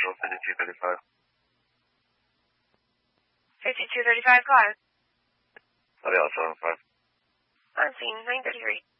Central 5235. 5235, go ahead. Copy, I'll 75. On scene, 933.